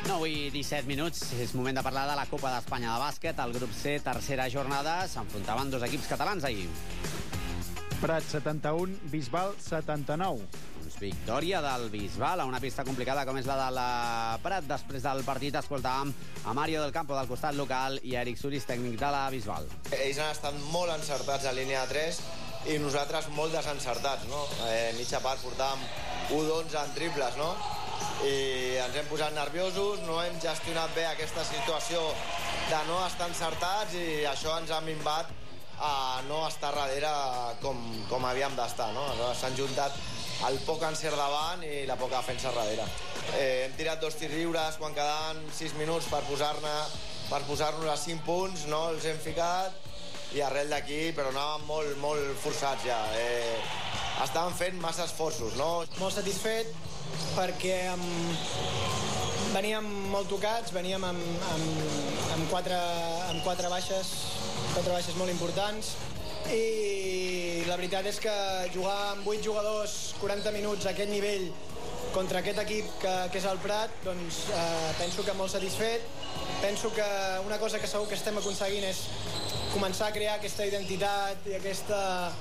9:17. És moment de parlar de la Copa d'Espanya de bàsquet. El grup C, tercera jornada, s'enfrontaven dos equips catalans ahir. Prat 71, Bisbal 79. Victòria del Bisbal a una pista complicada com és la de la Prat. Després del partit escoltàvem a Mario del Campo del costat local i a Eric Suris, tècnic de la Bisbal. Ells han estat molt encertats a línia de 3 i nosaltres molt desencertats, no? Mitja part portàvem 1-11 en triples, no? I ens hem posat nerviosos, no hem gestionat bé aquesta situació de no estar encertats i això ens ha minvat a no estar darrere com havíem d'estar, no? S'han juntat el poc encert davant i la poca defensa darrere. Hem tirat 2 tirs lliures quan quedaven 6 minuts per posar-nos a 5 punts, no els hem ficat i arrel d'aquí, però anàvem molt forçats ja. Estàvem fent massa esforços, no? Molt satisfet perquè veníem molt tocats, veníem amb quatre baixes molt importants i la veritat és que jugar amb 8 jugadors 40 minuts a aquest nivell contra aquest equip que és el Prat, doncs penso que molt satisfet. Penso que una cosa que segur que estem aconseguint és començar a crear aquesta identitat i aquesta...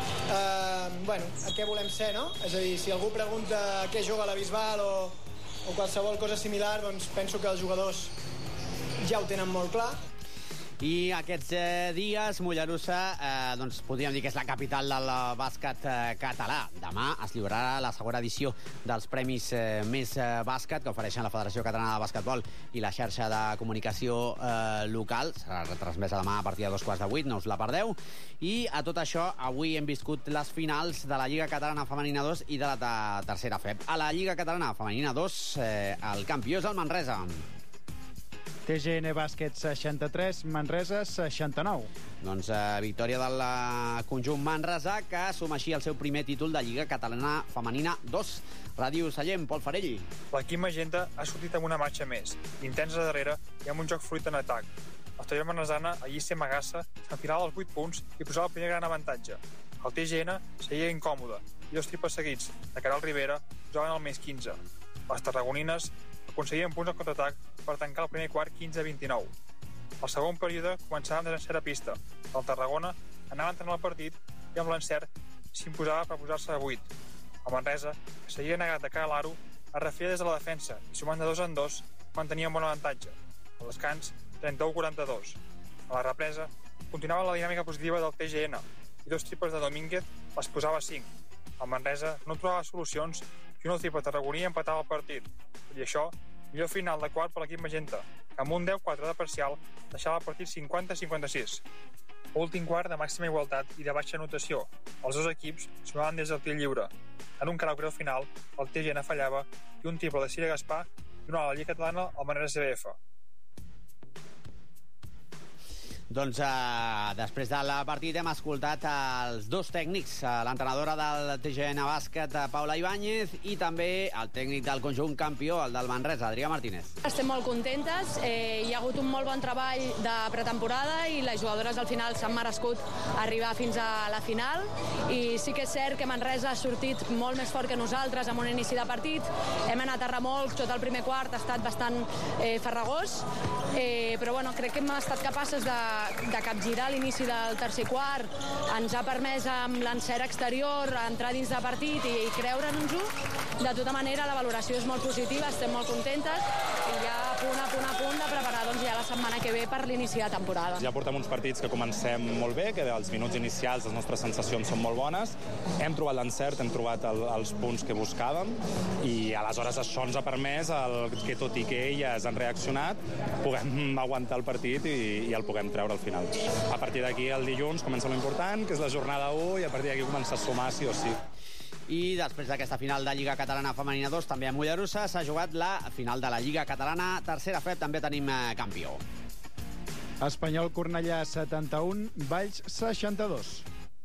a què volem ser, no? És a dir, si algú pregunta a què juga la Bisbal o qualsevol cosa similar, doncs penso que els jugadors ja ho tenen molt clar. I aquests dies, Mollerussa, doncs podríem dir que és la capital del bàsquet català. Demà es lliurarà la segona edició dels Premis Més Bàsquet que ofereixen la Federació Catalana de Bàsquetbol i la xarxa de comunicació local. Serà retransmesa demà a partir de 7:15, no us la perdeu. I a tot això, avui hem viscut les finals de la Lliga Catalana Femenina 2 i de la tercera FEB. A la Lliga Catalana Femenina 2, el campió és el Manresa. TGN Bàsquet 63, Manresa 69. Doncs victòria del conjunt manresà, que assuma així el seu primer títol de Lliga Catalana Femenina 2. Ràdio Sallent, Pol Farell. L'equip magenta ha sortit amb una marxa més, intensa darrere i amb un joc fluid en atac. La Tollera manresana, Alícia Magassa, s'enfilava als 8 punts i posava el primer gran avantatge. El TGN seguia incòmode i 2 triples seguits de Caral Rivera jugaven al més 15. Les tarragonines aconseguien punts al contraatac per tancar el primer quart 15-29. El segon període començava amb desencert a pista. El Tarragona anava entrant al partit i amb l'encert s'imposava per posar-se a 8. El Manresa, que seguia negat de cara a l'aro, es refia des de la defensa i sumant de 2 en 2 mantenia un bon avantatge. Al descans, 31-42. A la represa, continuava la dinàmica positiva del TGN i 2 triples de Domínguez les posava a 5. El Manresa no trobava solucions i un triple tarragoní empatava el partit. Tot i això, millor final de quart per l'equip magenta, que amb un 10-4 de parcial deixava el partit 50-56. Últim quart de màxima igualtat i de baixa anotació. Els dos equips sumaven des del tir lliure. En un carau greu final, el TGN fallava i un triple de Cira Gaspar donava a la Lliga Catalana al Manresa CBF. Doncs després del partit hem escoltat els dos tècnics, l'entrenadora del TGN Bàsquet, Paula Ibáñez, i també el tècnic del conjunt campió, el del Manresa, Adrià Martínez. Estem molt contentes, hi ha hagut un molt bon treball de pretemporada i les jugadores al final s'han merescut arribar fins a la final, i sí que és cert que Manresa ha sortit molt més fort que nosaltres amb un inici de partit. Hem anat a remolc, tot el primer quart ha estat bastant farragós, però bueno, crec que hem estat capaces de capgirar l'inici del tercer quart. Ens ha permès amb l'encert exterior entrar dins de partit i creure'ns-ho. De tota manera, la valoració és molt positiva, estem molt contentes i ja a punt de preparar doncs, ja la setmana que ve per l'inici de temporada. Ja portem uns partits que comencem molt bé, que als minuts inicials les nostres sensacions són molt bones. Hem trobat l'encert, hem trobat els punts que buscàvem i aleshores això ens ha permès que tot i que elles han reaccionat puguem aguantar el partit i el puguem treure al final. A partir d'aquí, el dilluns, comença l'important, que és la jornada 1, i a partir d'aquí comença a sumar sí o sí. I després d'aquesta final de Lliga Catalana Femenina 2, també a Mollerussa, s'ha jugat la final de la Lliga Catalana tercera FEB, també tenim campió. Espanyol Cornellà 71, Valls 62.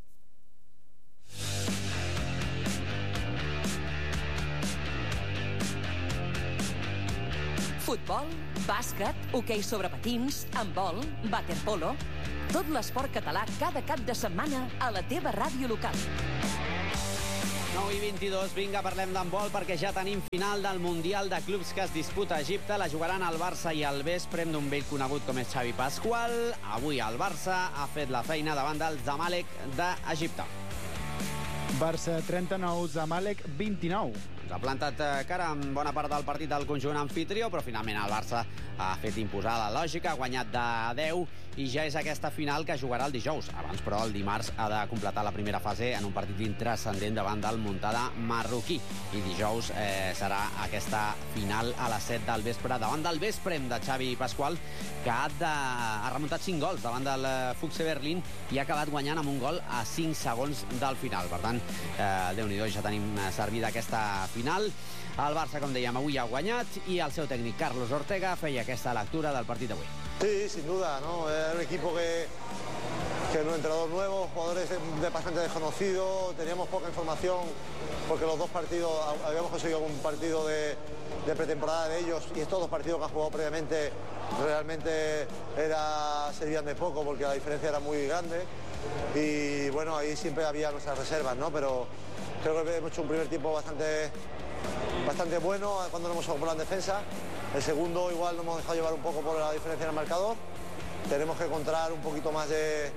Futbol, bàsquet, hoquei sobre patins, handbol, waterpolo... Tot l'esport català cada cap de setmana a la teva ràdio local. 9 i 22, vinga, parlem d'handbol perquè ja tenim final del Mundial de Clubs que es disputa a Egipte. La jugaran el Barça i el vespre d'un vell conegut com és Xavi Pasqual. Avui el Barça ha fet la feina davant del Zamalek d'Egipte. Barça 39, Zamalek 29. Ha plantat cara en bona part del partit del conjunt anfitrió, però finalment el Barça ha fet imposar la lògica, ha guanyat de 10 i ja és aquesta final que jugarà el dijous. Abans, però, el dimarts ha de completar la primera fase en un partit intranscendent davant del Muntada marroquí. I dijous serà aquesta final a les 7 del vespre davant del Vesprem de Xavi Pasqual, que ha remuntat 5 gols davant del Füchse Berlín i ha acabat guanyant amb un gol a 5 segons del final. Per tant, Déu-n'hi-do, ja tenim servida aquesta final. El Barça, com dèiem, avui ha guanyat i el seu tècnic Carlos Ortega feia aquesta lectura del partit d'avui. Sí, sin duda, ¿no? Era un equipo que era un entrenador nuevo, jugadores bastante desconocidos, teníamos poca información porque los dos partidos, habíamos conseguido un partido de pretemporada de ellos y estos dos partidos que han jugado previamente realmente servían de poco porque la diferencia era muy grande y bueno, ahí siempre había nuestras reservas, ¿no? Pero creo que hemos hecho un primer tiempo bastante bueno cuando nos hemos ocupado en defensa. El segundo igual nos hemos dejado llevar un poco por la diferencia en el marcador. Tenemos que encontrar un poquito más de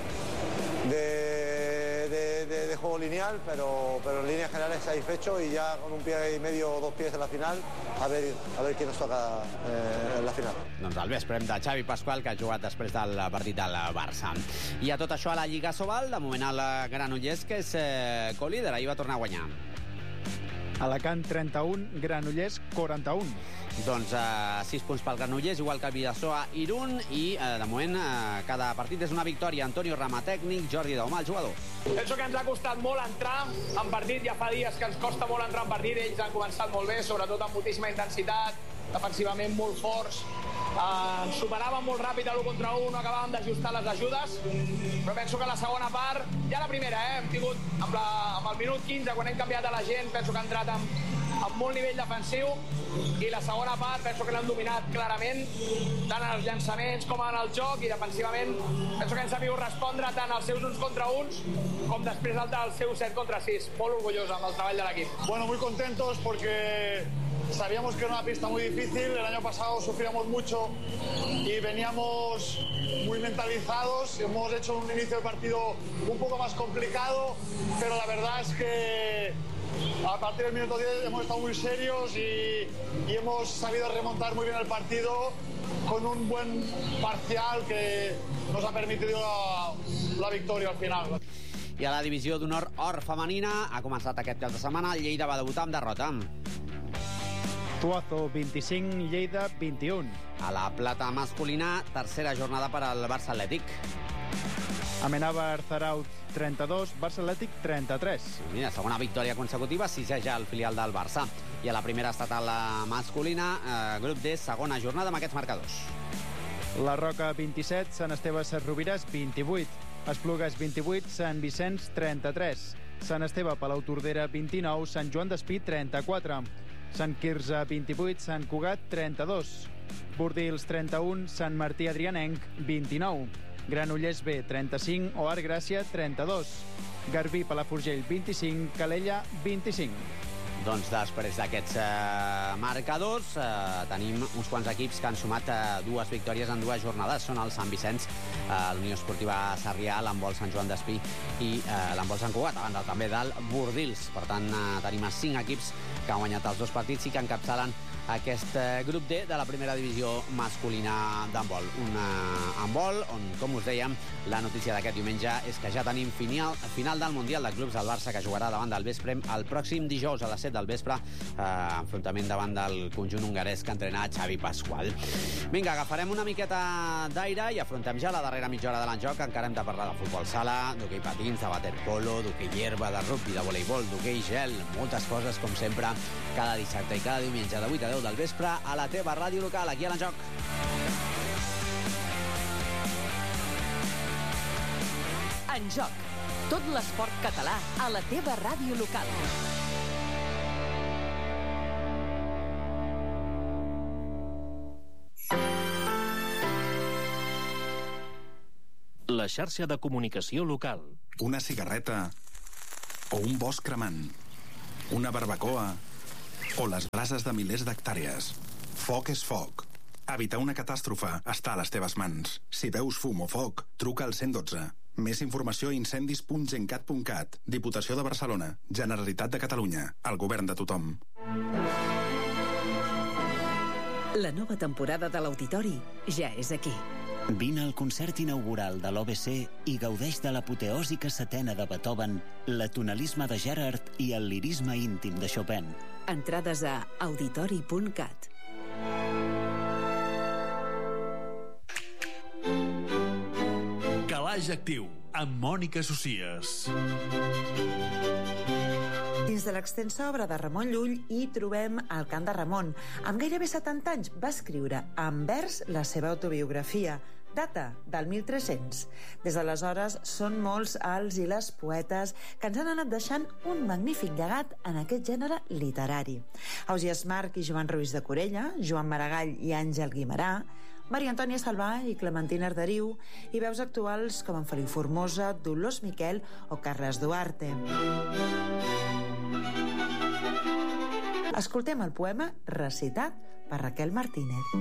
juego lineal, pero en líneas generales satisfecho y ya con un pie y medio o dos pies en la final, a ver quién nos toca en la final. Doncs el Vesprem de Xavi Pasqual, que ha jugat després del partit del Barça. I a tot això a la Lliga Sobal, de moment el Granollers, que és co-líder, ahir va tornar a guanyar. Alacant 31, Granollers 41. Doncs 6 punts pel Granollers, igual que el Bidasoa Irún, i de moment cada partit és una victòria. Antonio Rama, tècnic, Jordi Daumà, el jugador. Penso que ens ha costat molt entrar en partit, ja fa dies que ens costa molt entrar en partit, ells han començat molt bé, sobretot amb moltíssima intensitat, defensivament molt forts, ens superaven molt ràpid a l'1 contra 1, no acabàvem d'ajustar les ajudes, però penso que la segona part, ja la primera, hem tingut amb el minut 15, quan hem canviat a la gent, penso que ha entrat amb molt nivell defensiu, i la segona part penso que l'han dominat clarament, tant en els llançaments com en el joc, i defensivament penso que hem sabut respondre tant als seus 1 contra 1 com després al seu 7 contra 6. Molt orgullós amb el treball de l'equip. Bueno, muy contentos porque sabíamos que era una pista muy difícil, el año pasado sufríamos mucho y veníamos muy mentalizados, hemos hecho un inicio de partido un poco más complicado, pero la verdad es que a partir del minuto 10 hemos estado muy serios y hemos sabido remontar muy bien el partido con un buen parcial que nos ha permitido la victoria al final. I a la divisió d'honor or femenina ha començat aquest cap de setmana. El Lleida va debutar amb derrota. Tuazo 25, Lleida 21. A la plata masculina, tercera jornada per al Barça Atlètic. Amenábar Zaraut 32, Barça Atlètic 33. Mira, segona victòria consecutiva, sisè ja el filial del Barça. I a la primera estatal masculina, grup D, segona jornada amb aquests marcadors. La Roca 27, Sant Esteve Sesrovires 28. Esplugues 28, Sant Vicenç 33. Sant Esteve Palau Tordera 29, Sant Joan d'Espí 34. Sant Quirze 28, Sant Cugat 32. Bordils 31, Sant Martí Adrianenc 29. Granollers B 35, Oar Gràcia 32. Garbí Palafrugell 25, Calella 25. Doncs després d'aquests marcadors tenim uns quants equips que han sumat 2 victòries en 2 jornades. Són el Sant Vicenç, l'Unió Esportiva Sarrià, l'Handbol Sant Joan d'Espí i l'Handbol Sant Cugat, a banda també del Bordils. Per tant, tenim 5 equips que han guanyat els 2 partits i que encapçalen aquest grup D de la primera divisió masculina d'handbol. Un handbol on, com us dèiem, la notícia d'aquest diumenge és que ja tenim final del Mundial de Clubs. El Barça, que jugarà davant del Vesprem el pròxim dijous a les 7 del vespre, enfrontament davant del conjunt hongarès que entrena Xavi Pasqual. Vinga, agafarem una miqueta d'aire i afrontem ja la darrera mitja hora de l'enjoc. Encara hem de parlar de futbol sala, d'hoquei patins, de waterpolo, d'hoquei herba, de rugby, de voleibol, d'hoquei gel, moltes coses, com sempre, cada dissabte i cada diumenge de 8 a 10 del vespre a la teva ràdio local, aquí a l'enjoc. En joc, tot l'esport català a la teva ràdio local. La xarxa de comunicació local. Una cigarreta o un bosc cremant, una barbacoa o les brases de milers d'hectàrees. Foc és foc. Evitar una catàstrofe està a les teves mans. Si veus fum o foc, truca al 112. Més informació a incendis.gencat.cat. Diputació de Barcelona. Generalitat de Catalunya. El govern de tothom. La nova temporada de l'Auditori ja és aquí. Vine al concert inaugural de l'OBC i gaudeix de l'apoteòsica setena de Beethoven, l'atonalisme de Gerard i el lirisme íntim de Chopin. Entrades a auditori.cat. Calaix Actiu, amb Mònica Socias. Dins de l'extensa obra de Ramon Llull hi trobem el cant de Ramon. Amb gairebé 70 anys va escriure en vers la seva autobiografia. Data del 1300. Des d'aleshores són molts els i les poetes que ens han anat deixant un magnífic llegat en aquest gènere literari. Ausiàs March i Joan Ruiz de Corella, Joan Maragall i Àngel Guimerà, Maria Antònia Salvà i Clementina Arderiu, i veus actuals com en Feliu Formosa, Dolors Miquel o Carles Duarte. Escoltem el poema recitat per Raquel Martínez.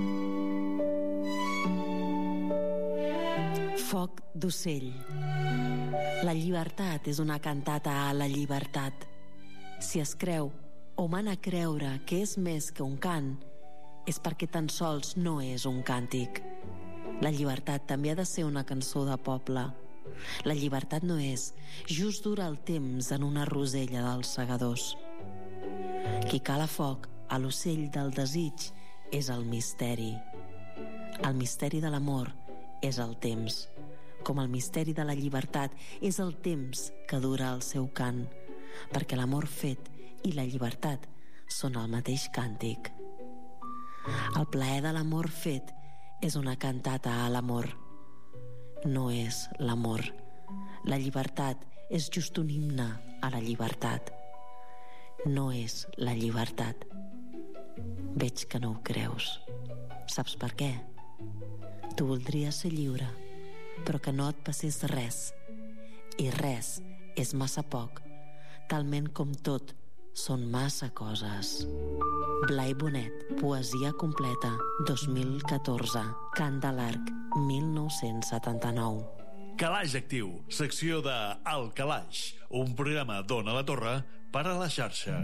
Foc d'ocell. La llibertat és una cantata a la llibertat. Si es creu o mana a creure que és més que un cant, és perquè tan sols no és un càntic. La llibertat també ha de ser una cançó de poble. La llibertat no és just durar el temps en una rosella dels segadors. Qui cala foc a l'ocell del desig és el misteri. El misteri de l'amor és el temps, com el misteri de la llibertat és el temps que dura el seu cant, perquè l'amor fet i la llibertat són el mateix càntic. El plaer de l'amor fet és una cantata a l'amor. No és l'amor. La llibertat és just un himne a la llibertat. No és la llibertat. Veig que no ho creus. Saps per què? Tu voldries ser lliure, però que no et passés res. I res és massa poc, talment com tot són massa coses. Blai Bonet, poesia completa, 2014, Cant de l'Arc, 1979. Calaix Actiu, secció de El Calaix, un programa d'Ona la Torre per a la xarxa.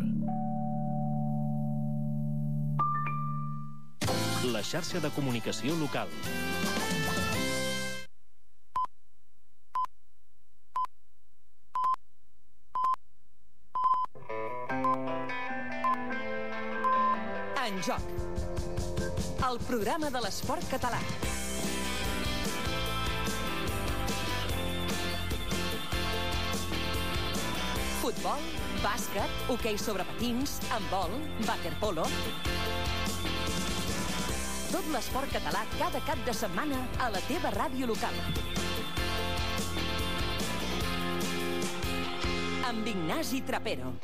La xarxa de comunicació local. En joc. El programa de l'esport català. Futbol, bàsquet, hoquei sobre patins, handbol, waterpolo. Tot l'esport català cada cap de setmana a la teva ràdio local. Amb Ignasi Trapero.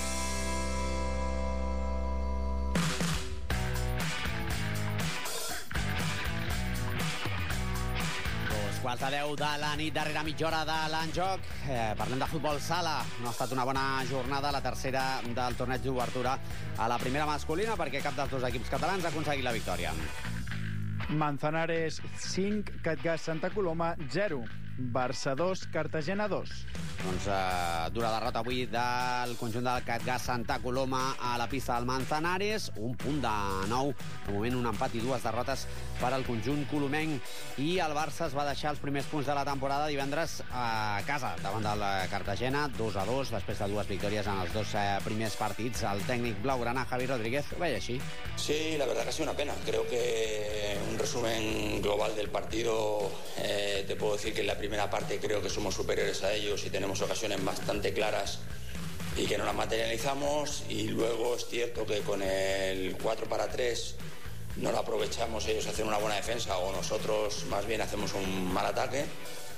Quarts de 10 de la nit, darrera mitja hora de l'Enjoc. Parlem de futbol sala. No ha estat una bona jornada, la tercera del torneig d'obertura a la primera masculina, perquè cap dels dos equips catalans ha aconseguit la victòria. Manzanares 5, Catgas Santa Coloma 0. Barça 2, Cartagena 2. Doncs dura derrota avui del conjunt del Catgas Santa Coloma a la pista del Manzanares. Un punt de 9. De moment un empat i dues derrotes per al conjunt colomenc. I el Barça es va deixar els primers punts de la temporada divendres a casa davant del Cartagena, 2-2, després de dues victòries en els dos primers partits. El tècnic blaugrana, Javi Rodríguez, ho veia així. Sí, la verdad que ha sido una pena. Creo que un resumen global del partido, te puedo decir que en la primera parte creo que somos superiores a ellos y tenemos ocasiones bastante claras y que no las materializamos, y luego es cierto que con el 4-3 no lo aprovechamos, ellos hacen una buena defensa o nosotros más bien hacemos un mal ataque,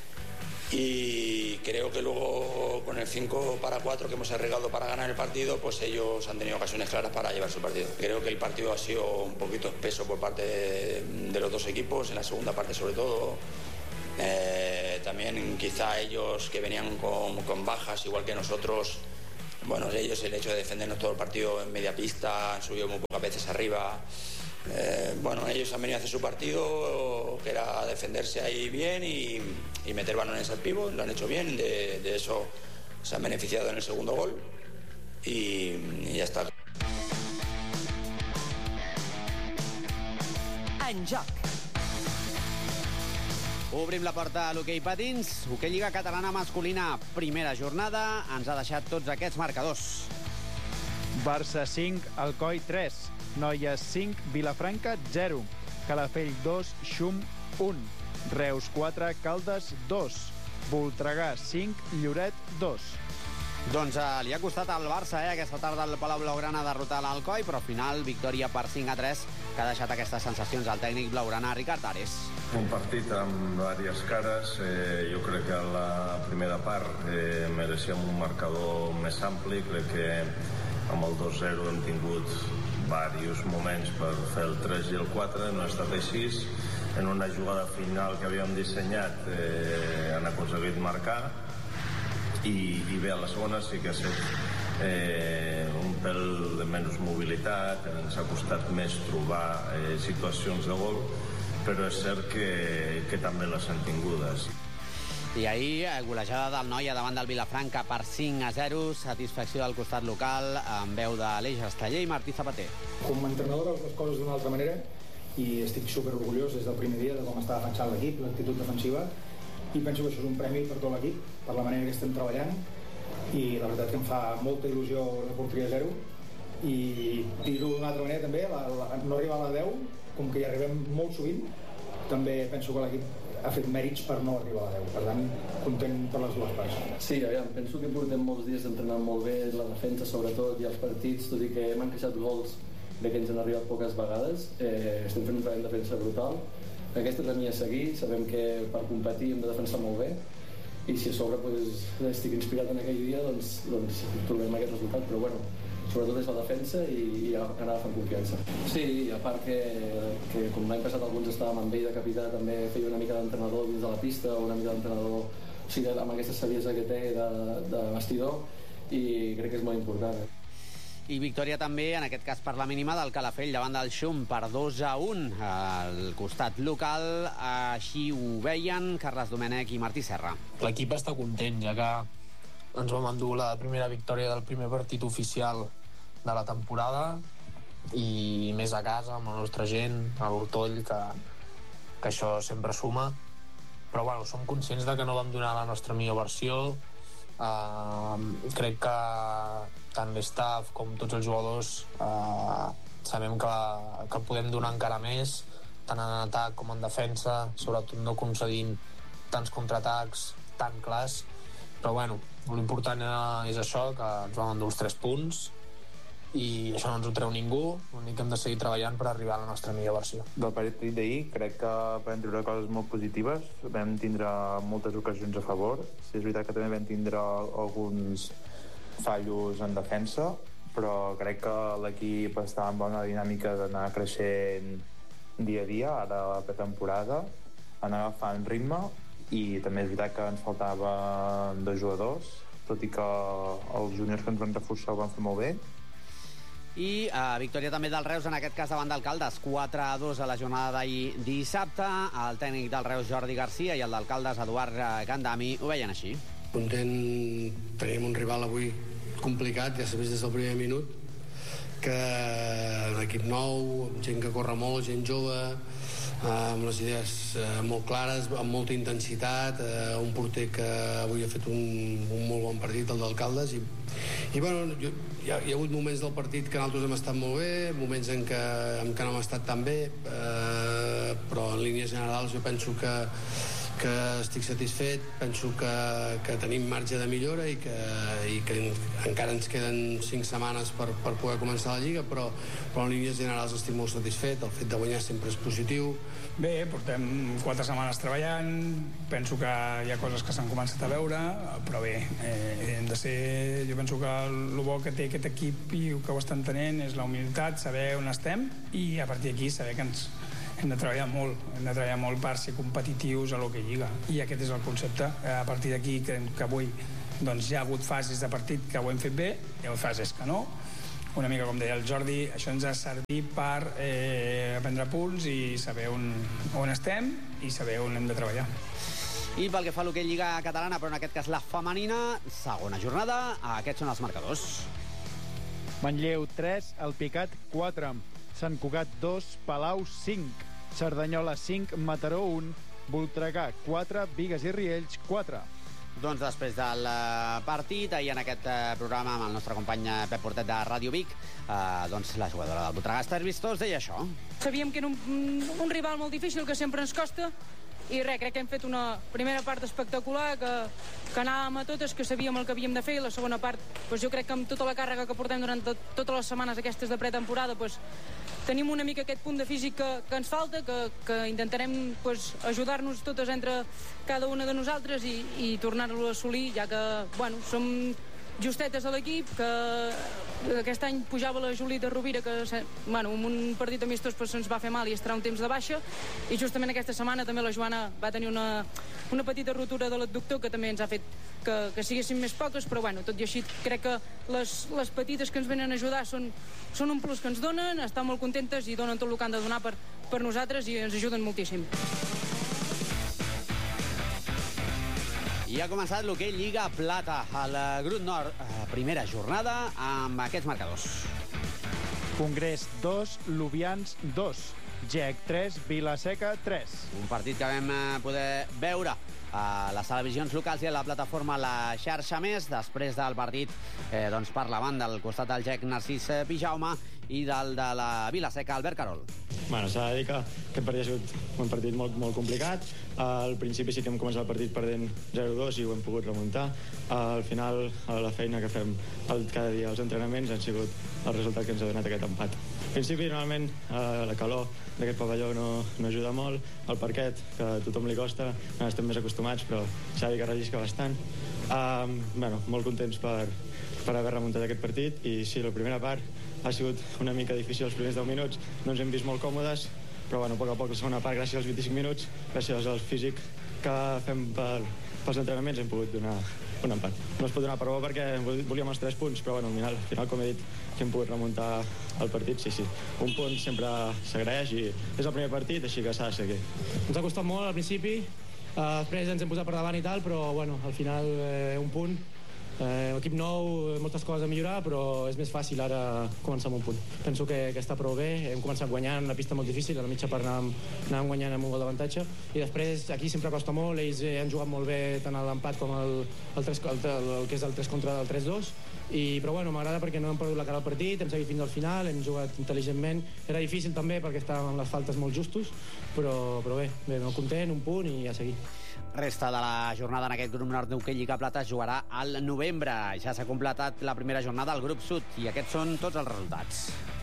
y creo que luego con el 5-4 que hemos arriesgado para ganar el partido, pues ellos han tenido ocasiones claras para llevarse el partido. Creo que el partido ha sido un poquito espeso por parte de los dos equipos, en la segunda parte sobre todo. También quizá ellos que venían con bajas, igual que nosotros, bueno, ellos el hecho de defendernos todo el partido en media pista, han subido muy pocas veces arriba. Bueno, ellos han venido a hacer su partido, que era defenderse ahí bien y meter balones al pívot, lo han hecho bien, de eso se han beneficiado en el segundo gol y ya está. En joc. Obrim la porta a l'hoquei patins. Hoquei Lliga Catalana Masculina, primera jornada. Ens ha deixat tots aquests marcadors. Barça 5, Alcoi 3. Noies 5, Vilafranca 0. Calafell 2, Xum 1. Reus 4, Caldes 2. Voltregà 5, Lloret 2. Doncs li ha costat al Barça, aquesta tarda el Palau Blaugrana derrotar l'Alcoi, però al final victòria per 5-3, que ha deixat aquestes sensacions al tècnic blaugrana Ricard Ares. Un partit amb diverses cares. Jo crec que a la primera part mereixíem un marcador més ampli. Crec que amb el 2-0 hem tingut diversos moments per fer el 3 i el 4, no ha estat així. En una jugada final que havíem dissenyat han aconseguit marcar i bé, a la segona sí que ha estat un pèl de menys mobilitat, ens ha costat més trobar situacions de gol, però és cert que també les han tingudes. I ahir, golejada del Noia davant del Vilafranca per 5-0, satisfacció del costat local, amb veu de l'Eix Esteller i Martí Zapater. Com a entrenador veus les coses d'una altra manera i estic superorgullós des del primer dia de com està defensant l'equip, l'actitud defensiva, i penso que això és un premi per tot l'equip, per la manera que estem treballant, i la veritat que em fa molta il·lusió la porteria 0, i dir-ho d'una altra manera també, no arribar a la 10, com que hi arribem molt sovint, també penso que l'equip ha fet mèrits per no arribar a la 10, per tant, content per les dues parts. Sí, aviam, penso que portem molts dies entrenant molt bé, la defensa sobretot, i els partits, tot i que hem encaixat gols, crec que ens han arribat poques vegades, estem fent un treball de defensa brutal. Aquesta és la mia a seguir, sabem que per competir hem de defensar molt bé i si a sobre estic inspirat en aquell dia doncs trobem aquest resultat, però bueno, sobretot és la defensa i anar agafant confiança. Sí, i a part que com l'any passat alguns estàvem amb ell de capità, també feia una mica d'entrenador dins de la pista, o una mica d'entrenador, o sigui, amb aquesta saviesa que té de vestidor, i crec que és molt important. I victòria també, en aquest cas per la mínima, del Calafell davant del Xum per 2-1 al costat local. Així ho veien Carles Domènech i Martí Serra. L'equip està content, ja que ens vam endur la primera victòria del primer partit oficial de la temporada, i més a casa, amb la nostra gent, a l'Hortoll, que això sempre suma. Però bueno, som conscients de que no vam donar la nostra millor versió. Crec que tant l'staff com tots els jugadors sabem que podem donar encara més, tant en atac com en defensa, sobretot no concedint tants contraatacs tan clars, però bueno, l'important és això, que ens vam endur els 3 punts i això no ens ho treu ningú, l'únic que hem de seguir treballant per arribar a la nostra millor versió. Del partit d'ahir crec que vam treure coses molt positives, vam tindre moltes ocasions a favor, sí, és veritat que també vam tindre alguns fallos en defensa, però crec que l'equip està en bona dinàmica d'anar creixent dia a dia, ara a la pretemporada, anar agafant ritme, i també és veritat que ens faltaven 2 jugadors, tot i que els juniors que ens van reforçar ho van fer molt bé. I victòria també del Reus, en aquest cas davant del Caldes, 4-2 a la jornada d'ahir dissabte. El tècnic del Reus, Jordi Garcia, i el del Caldes, Eduard Gandami, ho veien així. Content, tenim un rival avui complicat, ja s'ha vist des del primer minut, que un equip nou, amb gent que corre molt, gent jove, amb les idees molt clares, amb molta intensitat, un porter que avui ha fet un molt bon partit, el del Caldes, i bueno, hi ha hagut moments del partit que nosaltres hem estat molt bé, moments en què no hem estat tan bé, però en línies generals jo penso que estic satisfet, penso que tenim marge de millora i que encara ens queden 5 setmanes per poder començar la Lliga, però en línies generals estic molt satisfet, el fet de guanyar sempre és positiu. Bé, portem 4 setmanes treballant, penso que hi ha coses que s'han començat a veure, però bé, hem de ser, jo penso que el bo que té aquest equip i que ho estan tenint és la humilitat, saber on estem i a partir d'aquí saber que hem de treballar molt per ser competitius a l'Hoquei Lliga, i aquest és el concepte. A partir d'aquí creiem que avui doncs hi ha hagut fases de partit que ho hem fet bé, hi ha hagut fases que no. Una mica com deia el Jordi, això ens ha servit per prendre punts i saber on estem i saber on hem de treballar. I pel que fa a l'hoquei Lliga Catalana, però en aquest cas la femenina, segona jornada, aquests són els marcadors. Manlleu 3, Alpicat 4, Sant Cugat 2, Palau 5, Cerdanyola 5, Mataró 1, Voltregà 4, Bigues i Riells 4. Doncs després del partit, ahir en aquest programa amb el nostre company Pep Portet de Ràdio Vic, doncs la jugadora del Voltregà, Esther Vistós, deia això. Sabíem que era un rival molt difícil, que sempre ens costa, i res, crec que hem fet una primera part espectacular, que anàvem a totes, que sabíem el que havíem de fer, i la segona part, doncs jo crec que amb tota la càrrega que portem durant totes les setmanes aquestes de pretemporada, doncs tenim una mica aquest punt de físic que ens falta, que intentarem doncs, ajudar-nos totes entre cada una de nosaltres i tornar-lo a assolir, ja que, bueno, som justetes a l'equip, que aquest any pujava la Julita Rovira, que bueno, en un partit amistós pues, se'ns va fer mal i estarà un temps de baixa, i justament aquesta setmana també la Joana va tenir una petita rotura de l'adductor que també ens ha fet que siguessin més poques, però bueno, tot i així crec que les petites que ens venen a ajudar són un plus que ens donen, estan molt contentes i donen tot el que han de donar per nosaltres i ens ajuden moltíssim. I ha començat l'hoquei Lliga Plata al grup nord, primera jornada amb aquests marcadors. Congrés 2, Lubians 2, GEC 3, Vilaseca 3. Un partit que vam poder veure a les televisions locals i a la plataforma La Xarxa Més, després del partit doncs per la banda, al costat del GEC Narcís Pijaume i del de la Vilaseca Albert Carol. Bueno, s'ha de dir que aquest partit ha sigut un partit molt complicat. Al principi sí que hem començat el partit perdent 0-2 i ho hem pogut remuntar. Al final, la feina que fem cada dia als entrenaments han sigut el resultat que ens ha donat aquest empat. Al principi, normalment, la calor d'aquest pavelló no ajuda molt. El parquet, que a tothom li costa, estem més acostumats, però s'ha de dir que rellisca bastant. Molt contents per haver remuntat aquest partit, i sí, la primera part ha sigut una mica difícil. Els primers 10 minuts no ens hem vist molt còmodes, però a poc a poc la segona part, gràcies als 25 minuts, gràcies al físic que fem pels entrenaments, hem pogut donar un empat. No es pot donar per bo perquè volíem els 3 punts, però al final, com he dit, que hem pogut remuntar el partit, sí. Un punt sempre s'agraeix i és el primer partit, així que s'ha de seguir. Ens ha costat molt al principi, després ens hem posat per davant i tal, però al final un punt. Equip nou, moltes coses a millorar, però és més fàcil ara començar amb un punt. Penso que està prou bé, hem començat guanyant una pista molt difícil, a la mitja part anàvem guanyant amb un gol d'avantatge, i després aquí sempre costa molt, ells han jugat molt bé tant l'empat com el que és el 3 contra el 3-2, però m'agrada perquè no hem perdut la cara al partit, hem seguit fins al final, hem jugat intel·ligentment. Era difícil també perquè estàvem amb les faltes molt justos, però bé, content, un punt i a seguir. Resta de la jornada en aquest grup nord d'hoquei Lliga Plata es jugarà al novembre. Ja s'ha completat la primera jornada al grup sud i aquests són tots els resultats.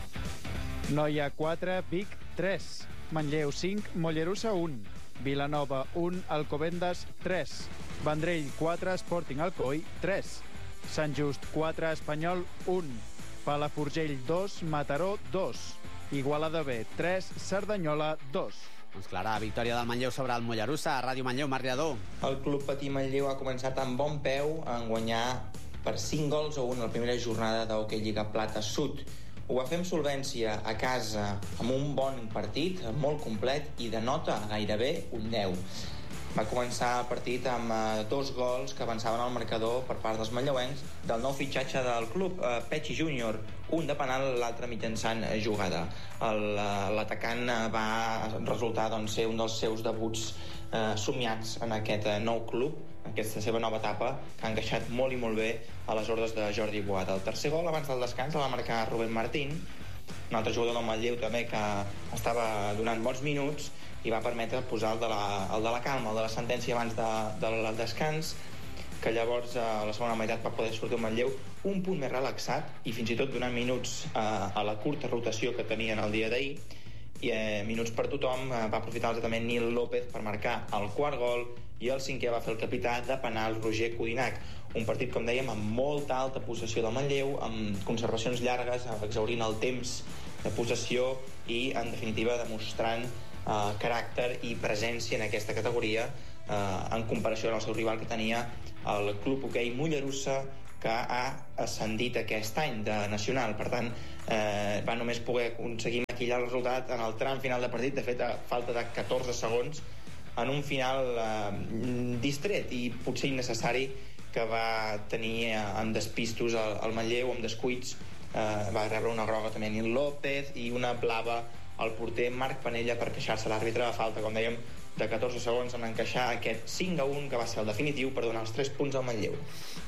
Noia 4, Vic 3, Manlleu 5, Mollerussa 1, Vilanova 1, Alcobendas 3, Vendrell 4, Sporting Alcoi 3, Sant Just 4, Espanyol 1, Palafrugell 2, Mataró 2, Igualada B 3, Cerdanyola 2. Doncs clara victòria del Manlleu sobre el Mollerussa. Ràdio Manlleu, Marc Lledó. El Club Patí Manlleu ha començat amb bon peu en guanyar per 5-1 la primera jornada d'hoquei Lliga Plata Sud. Ho va fer amb solvència a casa, amb un bon partit, molt complet, i de nota gairebé un 10. Va començar el partit amb 2 gols que avançaven al marcador per part dels manlleuencs del nou fitxatge del club, Pechi Júnior, un de penal, l'altre mitjançant jugada. L'atacant va resultar ser un dels seus debuts somiats en aquest nou club, aquesta seva nova etapa, que ha encaixat molt i molt bé a les ordres de Jordi Boada. El tercer gol abans del descans el va marcar Rubén Martín, un altre jugador del Manlleu també que estava donant bons minuts, i va permetre posar el de la calma, el de la sentència abans del descans, que llavors a la segona meitat va poder sortir el Manlleu un punt més relaxat i fins i tot donant minuts a la curta rotació que tenien el dia d'ahir, i minuts per tothom. Va aprofitar també Nil López per marcar el quart gol, i el cinquè va fer el capità de penal Roger Codinac. Un partit, com dèiem, amb molta alta possessió del Manlleu, amb conservacions llargues, exhaurint el temps de possessió i, en definitiva, demostrant caràcter i presència en aquesta categoria en comparació amb el seu rival que tenia el Club Hoquei Mollerussa, que ha ascendit aquest any de nacional. Per tant, va només poder aconseguir maquillar el resultat en el tram final de partit, de fet a falta de 14 segons, en un final distret i potser innecessari que va tenir en despistos el Manlleu, amb descuits. Va rebre una groga també Nil López i una blava al porter Marc Panella per queixar-se l'àrbitre a falta, com dèiem, de 14 segons en encaixar aquest 5-1 que va ser el definitiu per donar els 3 punts al Manlleu.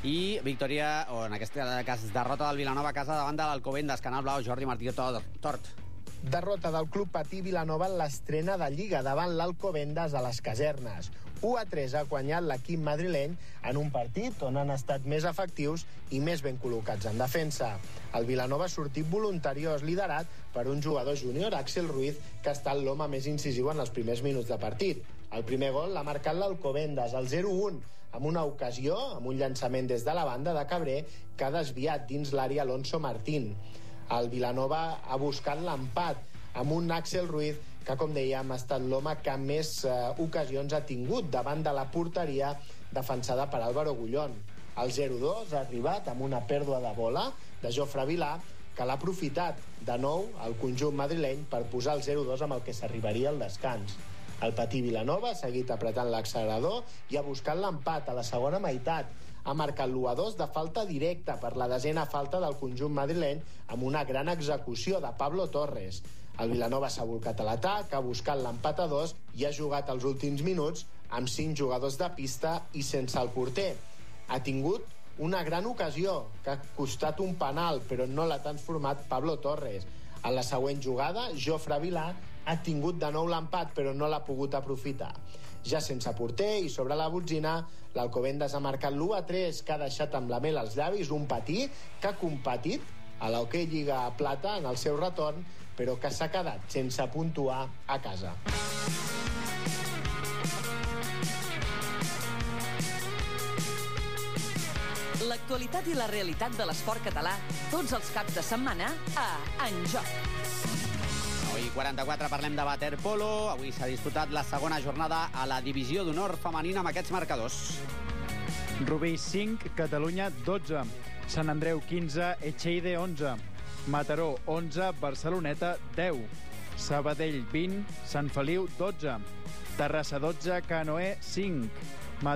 I victòria, o en aquest cas derrota del Vilanova a casa davant de l'Alcobendas, Canal Blau, Jordi Martí Tort. Derrota del Club Patí Vilanova en l'estrena de Lliga davant l'Alcobendas a les Casernes. 1-3 ha guanyat l'equip madrileny en un partit on han estat més efectius i més ben col·locats en defensa. El Vilanova ha sortit voluntariós, liderat per un jugador júnior, Axel Ruiz, que ha estat l'home més incisiu en els primers minuts de partit. El primer gol l'ha marcat l'Alcobendas, el 0-1, amb una ocasió, amb un llançament des de la banda de Cabré, que ha desviat dins l'àrea Alonso Martín. El Vilanova ha buscat l'empat amb un Axel Ruiz que, com dèiem, ha estat l'home que més ocasions ha tingut davant de la porteria defensada per Álvaro Gullón. El 0-2 ha arribat amb una pèrdua de bola de Jofre Vilà, que l'ha aprofitat de nou el conjunt madrileny per posar el 0-2 amb el que s'arribaria al descans. El Patí Vilanova ha seguit apretant l'accelerador i ha buscat l'empat a la segona meitat. Ha marcat l'1-2 de falta directa per la desena falta del conjunt madrileny amb una gran execució de Pablo Torres. El Vilanova s'ha volcat a l'atac, ha buscat l'empat a 2 i ha jugat els últims minuts amb 5 jugadors de pista i sense el porter. Ha tingut una gran ocasió que ha costat un penal, però no l'ha transformat Pablo Torres. En la següent jugada, Jofre Vilà ha tingut de nou l'empat, però no l'ha pogut aprofitar. Ja sense porter i sobre la botzina, l'Alcobendas ha marcat l'1-3, que ha deixat amb la mel als llavis un Patí que ha competit a l'Hoquei Lliga Plata en el seu retorn, però que s'ha quedat sense puntuar a casa. L'actualitat i la realitat de l'esport català, tots els caps de setmana a En Joc. Avui 44 parlem de waterpolo. Avui s'ha disputat la segona jornada a la divisió d'honor femenina amb aquests marcadors. Rubí 5, Catalunya 12. Sant Andreu 15, Echeide 11. Mataró 11, Barceloneta 10. Sabadell 20, Sant Feliu 12. Terrassa 12, Canoe 5.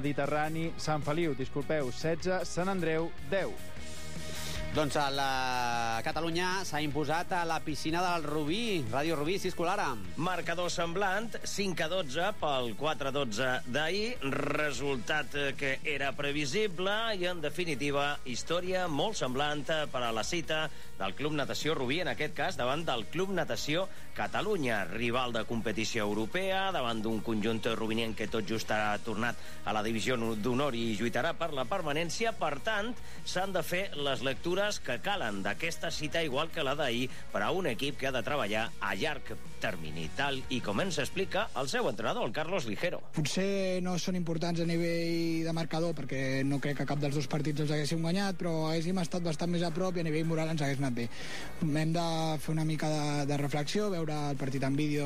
Sant Feliu 16, Sant Andreu 10. Doncs la Catalunya s'ha imposat a la piscina del Rubí. Ràdio Rubí, si és Colara. Marcador semblant, 5-12 pel 4-12 d'ahir. Resultat que era previsible i, en definitiva, història molt semblant per a la cita del Club Natació Rubí, en aquest cas davant del Club Natació Catalunya, rival de competició europea, davant d'un conjunt rubinenc que tot just ha tornat a la divisió d'honor i lluitarà per la permanència. Per tant, s'han de fer les lectures que calen d'aquesta cita, igual que la d'ahir, per a un equip que ha de treballar a llarg termini, tal i com ens explica el seu entrenador, el Carlos Ligero. Potser no són importants a nivell de marcador, perquè no crec que cap dels dos partits els haguéssim guanyat, però haguéssim estat bastant més a prop i a nivell moral ens hagués anat bé. Hem de fer una mica de reflexió, veure el partit en vídeo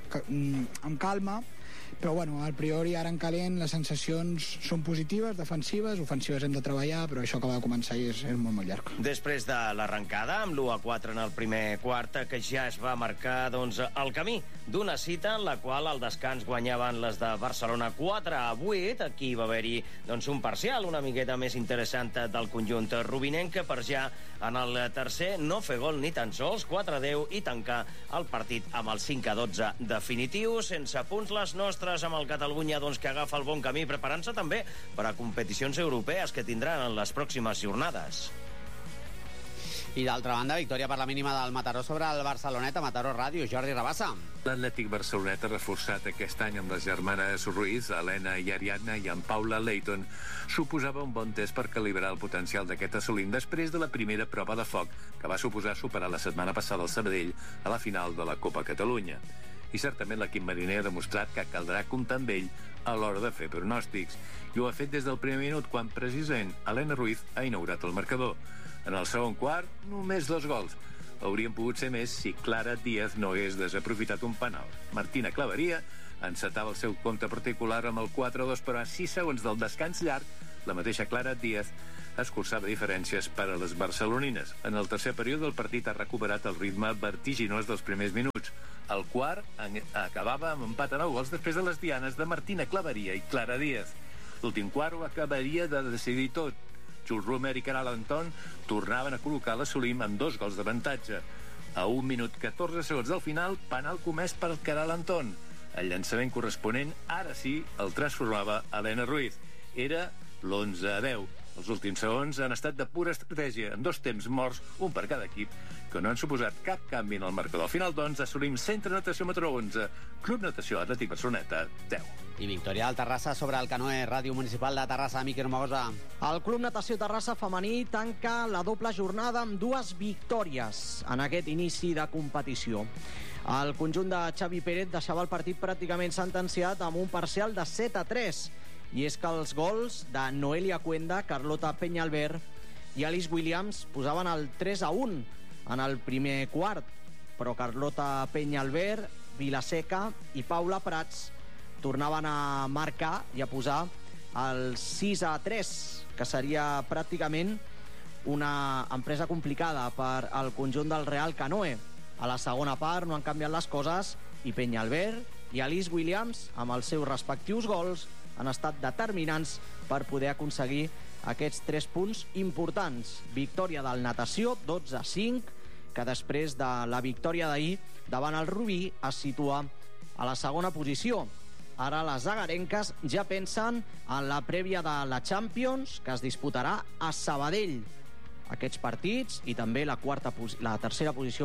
amb calma, però bueno, al priori ara en calent les sensacions són positives, defensives, ofensives hem de treballar, però això acaba de començar i és molt, molt llarg. Després de l'arrencada, amb l'1-4 en el primer quart, que ja es va marcar el camí d'una cita en la qual al descans guanyaven les de Barcelona 4-8. Aquí va haver-hi un parcial una miqueta més interessant del conjunt rubinenc, que per ja en el tercer no fer gol ni tan sols, 4-10, i tancar el partit amb el 5-12 definitiu. Sense punts les nostres, amb el Catalunya que agafa el bon camí, preparant-se també per a competicions europees que tindran en les pròximes jornades. I d'altra banda, victòria per la mínima del Mataró sobre el Barceloneta. Mataró Ràdio, Jordi Rabassa. L'Atlètic Barceloneta, reforçat aquest any amb les germanes Ruiz, Helena i Ariadna, i amb Paula Leighton, suposava un bon test per calibrar el potencial d'aquest assolint després de la primera prova de foc, que va suposar superar la setmana passada el Sabadell a la final de la Copa Catalunya. I certament l'equip mariner ha demostrat que caldrà comptar amb ell a l'hora de fer pronòstics. I ho ha fet des del primer minut, quan precisament Helena Ruiz ha inaugurat el marcador. En el segon quart, només 2 gols. haurien pogut ser més si Clara Díaz no hagués desaprofitat un penal. Martina Claveria encetava el seu compte particular amb el 4-2, però a 6 segons del descans llarg, la mateixa Clara Díaz escurçava diferències per a les barcelonines. En el tercer període, el partit ha recuperat el ritme vertiginós dels primers minuts. El quart acabava amb empat a 9 gols després de les dianes de Martina Claveria i Clara Díaz. L'últim quart ho acabaria de decidir tot. Jules Romer i Caral Anton tornaven a col·locar l'Assolim amb 2 gols d'avantatge. A 1 minut 14 segons del final, penal comès per Caral Anton. El llançament corresponent, ara sí, el transformava Helena Ruiz. Era l'11-10. Els últims segons han estat de pura estratègia, en 2 temps morts, un per cada equip, que no han suposat cap canvi en el marcador. Al final, doncs, assolim Centre Natació Mataró 11, Club Natació Atlètic Barceloneta 10. I victòria del Terrassa sobre el Canoe, Ràdio Municipal de Terrassa, Miquel Romagosa. El Club Natació Terrassa femení tanca la doble jornada amb 2 victòries en aquest inici de competició. El conjunt de Xavi Pérez deixava el partit pràcticament sentenciat amb un parcial de 7-3. I és que els gols de Noelia Cuenda, Carlota Peñalver i Alice Williams posaven el 3-1 en el primer quart, però Carlota Peñalver, Vilaseca i Paula Prats tornaven a marcar i a posar el 6-3, que seria pràcticament una empresa complicada per al conjunt del Real Canoe. A la segona part no han canviat les coses i Peñalver i Alice Williams, amb els seus respectius gols, han estat determinants per poder aconseguir aquests 3 punts importants. Victòria del Natació, 12-5, que després de la victòria d'ahir davant el Rubí es situa a la segona posició. Ara les agarenques ja pensen en la prèvia de la Champions, que es disputarà a Sabadell. Aquests partits i també la tercera posició,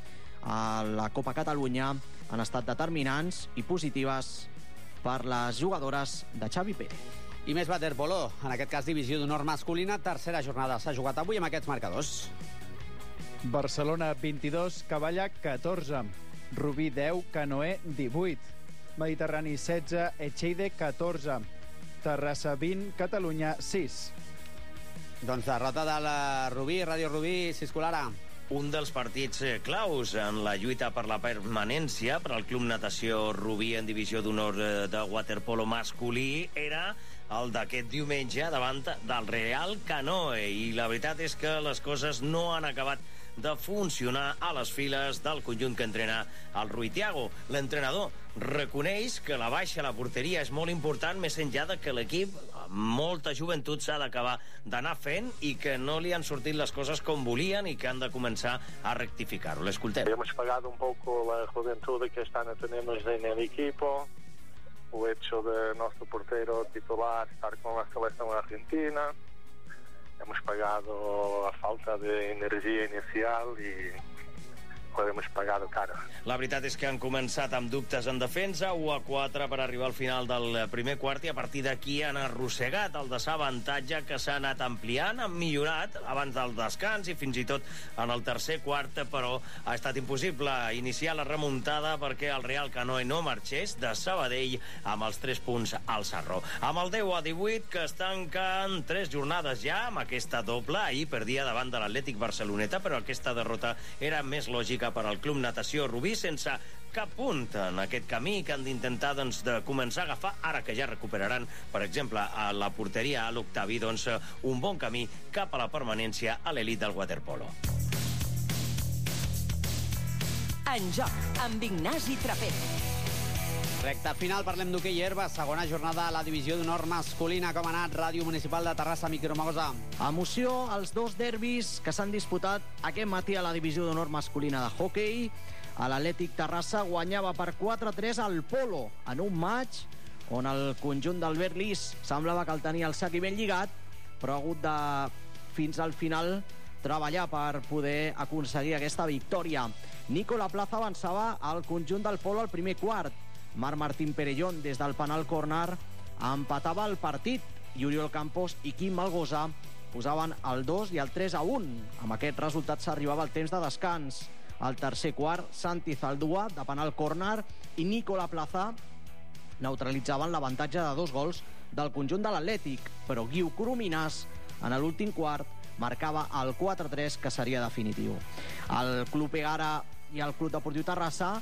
a la Copa Catalunya han estat determinants i positives per les jugadores de Xavi Pérez. I més waterpolo, en aquest cas divisió d'honor masculina, tercera jornada s'ha jugat avui amb aquests marcadors. Barcelona 22, Cavalla 14, Rubí 10, Canoe 18, Mediterrani 16, Echeide 14, Terrassa 20, Catalunya 6. Doncs derrota de la Rubí, Ràdio Rubí, Siscolara. Un dels partits claus en la lluita per la permanència per al Club Natació Rubí en divisió d'honor de waterpolo masculí era el d'aquest diumenge davant del Real Canoe, i la veritat és que les coses no han acabat de funcionar a les files del conjunt que entrena el Rui Tiago. L'entrenador reconeix que la baixa a la porteria és molt important, més enllà de que l'equip, molta joventut, s'ha d'acabar d'anar fent i que no li han sortit les coses com volien i que han de començar a rectificar-ho. L'escoltem. Hemos pagado un poco la juventud que están teniendo en el equipo, el hecho de nuestro portero titular estar con la selección argentina. Hemos pagado a falta de energía inicial y ho hemos pagado caro. La veritat és que han començat amb dubtes en defensa, 1-4 per arribar al final del primer quart, i a partir d'aquí han arrossegat el desavantatge que s'ha anat ampliant, han millorat abans del descans i fins i tot en el tercer quart, però ha estat impossible iniciar la remuntada perquè el Real Canoe no marxés de Sabadell amb els 3 punts al Sarro. Amb el 10-18, que es tanquen 3 jornades ja amb aquesta doble. Ahir perdia davant de l'Atlètic Barceloneta, però aquesta derrota era més lògica per al Club Natació Rubí, sense cap punt en aquest camí que han d'intentar de començar a agafar, ara que ja recuperaran, per exemple, a la porteria a l'Octavi, un bon camí cap a la permanència a l'elit del waterpolo. En joc, amb Ignasi Trapero. Recte final, parlem d'hoquei herba, segona jornada a la divisió d'honor masculina. Com ha anat? Ràdio Municipal de Terrassa, Miquel Romagosa. Emoció als 2 derbis que s'han disputat aquest matí a la divisió d'honor masculina de hoquei. L'Atlètic Terrassa guanyava per 4-3 al Polo, en un maig on el conjunt d'Albert Lis semblava que el tenia el sac i ben lligat, però ha hagut de, fins al final, treballar per poder aconseguir aquesta victòria. Nico Laplaza avançava al conjunt del Polo al primer quart. Marc Martín Perellón, des del penal córner, empatava el partit i Oriol Campos i Quim Malgosa posaven el 2 i el 3-1. Amb aquest resultat s'arribava al temps de descans. Al tercer quart, Santi Zaldúa, de penal córner, i Nico Laplaza neutralitzaven l'avantatge de 2 gols del conjunt de l'Atlètic, però Guiu Coromines, en l'últim quart, marcava el 4-3, que seria definitiu. El Club Egara i el Club Deportiu Terrassa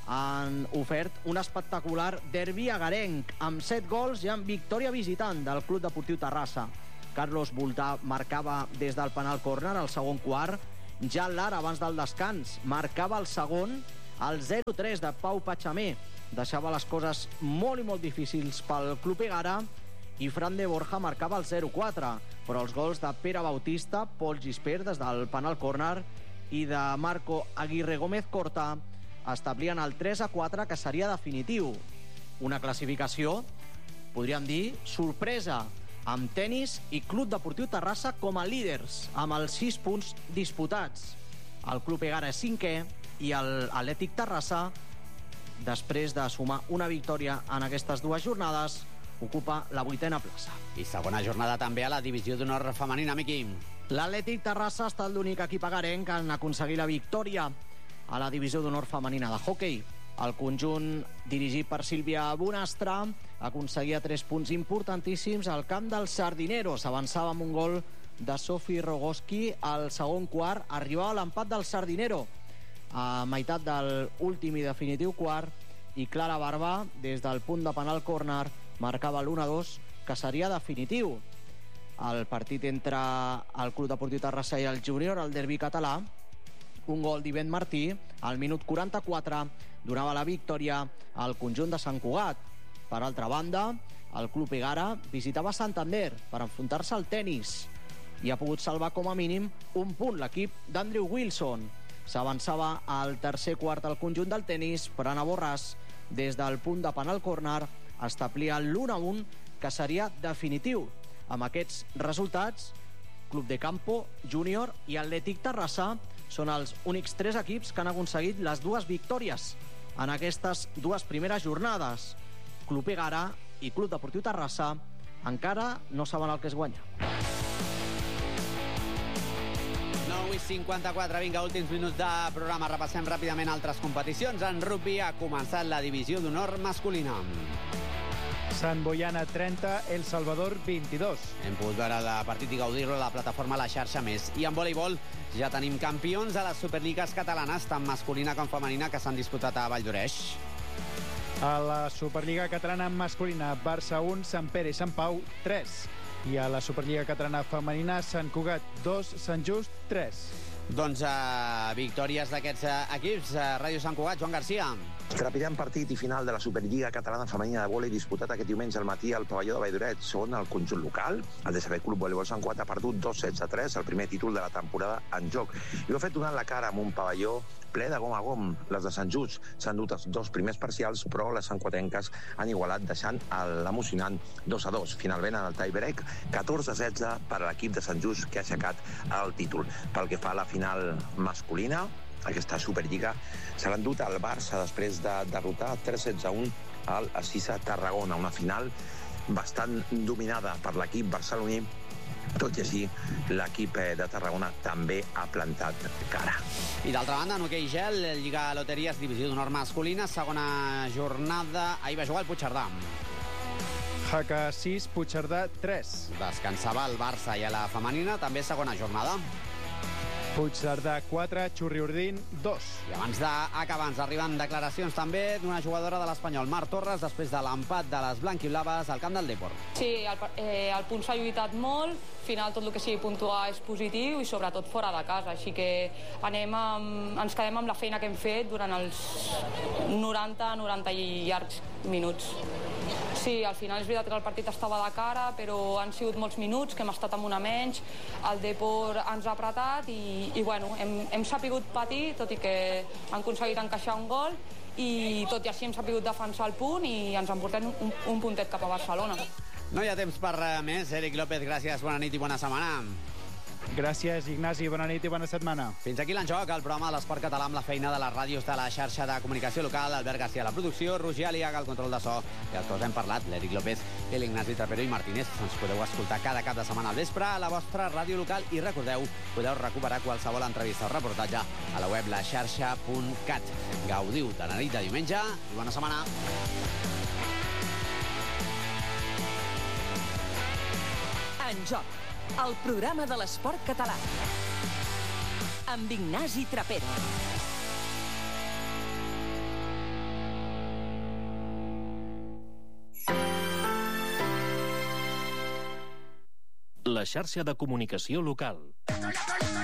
han ofert un espectacular derbi agarenc, amb 7 gols i amb victòria visitant del Club Deportiu Terrassa. Carlos Voltà marcava des del penal córner al segon quart. Jan Lara, abans del descans, marcava el segon. El 0-3 de Pau Pachamé deixava les coses molt i molt difícils pel Club Egara, i Fran de Borja marcava el 0-4, però els gols de Pere Bautista, Pol Gispert des del penal córner i de Marco Aguirre Gómez Corta establien el 3-4, que seria definitiu. Una classificació, podríem dir, sorpresa, amb Tenis i Club Deportiu Terrassa com a líders, amb els 6 punts disputats. El Club Egara és 5è i l'Atlètic Terrassa, després de sumar una victòria en aquestes 2 jornades, ocupa la 8a plaça. I segona jornada també a la divisió d'honor femenina, Miqui. L'Atlètic Terrassa ha estat l'únic equip agarenc en aconseguir la victòria a la divisió d'honor femenina de hoquei. El conjunt, dirigit per Sílvia Bonastre, aconseguia 3 punts importantíssims al camp dels Sardineros. Avançava amb un gol de Sofi Rogoski al segon quart. Arribava l'empat del Sardinero a meitat de l'últim i definitiu quart, i Clara Barba, des del punt de penal córner, marcava l'1-2, que seria definitiu. El partit entre el Club Deportiu Terrassa i el Júnior, el derbi català, un gol d'Ivent Martí al minut 44 donava la victòria al conjunt de Sant Cugat. Per altra banda, el Club Egara visitava Santander per enfrontar-se al Tenis i ha pogut salvar com a mínim un punt l'equip d'Andrew Wilson. S'avançava al tercer quart al conjunt del Tenis, però Anna Borràs, des del punt de penal córner, establia l'1-1, que seria definitiu. Amb aquests resultats, Club de Campo, Júnior i Atlètic Terrassa són els únics 3 equips que han aconseguit les 2 victòries en aquestes 2 primeres jornades. Club Egara i Club Deportiu Terrassa encara no saben el que és guanyar. 9:54, vinga, últims minuts de programa. Repassem ràpidament altres competicions. En rugby ha començat la divisió d'honor masculina. Sant Boiana 30, El Salvador 22. Hem pogut veure el partit i gaudir-lo a la plataforma La Xarxa Més. I en voleibol ja tenim campions a les Superligues catalanes, tant masculina com femenina, que s'han disputat a Valldoreix. A la Superliga catalana masculina, Barça 1, Sant Pere i Sant Pau 3. I a la Superliga catalana femenina, Sant Cugat 2, Sant Just 3. Doncs victòries d'aquests equips. Ràdio Sant Cugat, Joan Garcia. Trepidant partit i final de la Superliga catalana femenina de vòlei disputat aquest diumenge al matí al pavelló de Valldoreix. Segon el conjunt local, el DSB Club Voleibol Sant Cugat ha perdut 2 sets a 3, el primer títol de la temporada en joc. I ho ha fet donant la cara amb un pavelló ple de gom a gom. Les de Sant Just s'han dut els 2 primers parcials, però les santcuatenques han igualat, deixant l'emocionant 2-2. Finalment, en el tie-break, 14-16 per a l'equip de Sant Just, que ha aixecat el títol. Pel que fa a la final masculina, aquesta Superliga, se l'han dut al Barça després de derrotar 3-1 al Assisa Tarragona. Una final bastant dominada per l'equip barceloní. Tot i així, l'equip de Tarragona també ha plantat cara. I d'altra banda, en hoquei gel, Lliga Loteries, divisió d'honor masculina, segona jornada. Ahir va jugar el Puigcerdà. Jaca 6, Puigcerdà 3. Descansava el Barça, i a la femenina també segona jornada. Puigcerdà 4, Xurriordín 2. I abans d'acabar ens arriben declaracions també d'una jugadora de l'Espanyol, Mar Torres, després de l'empat de les blanquiblaves al camp del Depor. Sí, el punt s'ha lluitat molt, al final tot el que sigui puntuar és positiu i sobretot fora de casa, així que ens quedem amb la feina que hem fet durant els 90 i llargs minuts. Sí, al final és veritat que el partit estava de cara, però han sigut molts minuts que hem estat amb una menys, el Depor ens ha apretat i bueno, hem sapigut patir, tot i que han aconseguit encaixar un gol, i tot i així hem sapigut defensar el punt i ens emportem un puntet cap a Barcelona. No hi ha temps per més. Eric López, gràcies, bona nit i bona setmana. Gràcies, Ignasi, bona nit i bona setmana. Fins aquí l'Enjoc, el programa de l'esport català amb la feina de les ràdios de la xarxa de comunicació local, Albert García a la producció, Roger Aliaga al control de so, i els que us hem parlat, l'Eric López, l'Ignasi Trapero i Martínez. Ens podeu escoltar cada cap de setmana al vespre a la vostra ràdio local i recordeu, podeu recuperar qualsevol entrevista o reportatge a la web laxarxa.cat. Gaudiu de la nit de diumenge i bona setmana. En Joc, el programa de l'esport català. Amb Ignasi Trapero. La xarxa de comunicació local.